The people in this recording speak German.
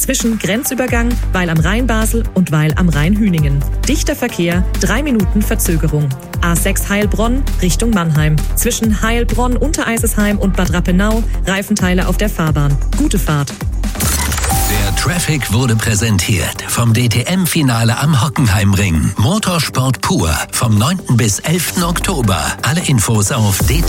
Zwischen Grenzübergang Weil am Rhein-Basel und Weil am Rhein-Hüningen. Dichter Verkehr, 3 Minuten Verzögerung. A6 Heilbronn Richtung Mannheim. Zwischen Heilbronn, Untereisesheim und Bad Rappenau Reifenteile auf der Fahrbahn. Gute Fahrt. Der Traffic wurde präsentiert vom DTM-Finale am Hockenheimring. Motorsport pur vom 9. bis 11. Oktober. Alle Infos auf DTM.